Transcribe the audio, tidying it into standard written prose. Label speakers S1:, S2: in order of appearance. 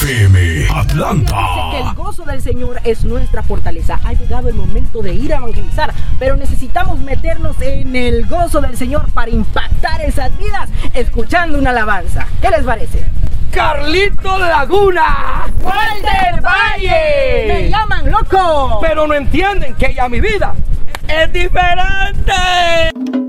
S1: FM Atlanta.
S2: Dice que el gozo del Señor es nuestra fortaleza. Ha llegado el momento de ir a evangelizar, pero necesitamos meternos en el gozo del Señor para impactar esas vidas escuchando una alabanza. ¿Qué les parece?
S3: ¡Carlito Laguna!
S2: ¡Walter Valle! ¡Me llaman loco!
S3: Pero no entienden que ya mi vida es diferente.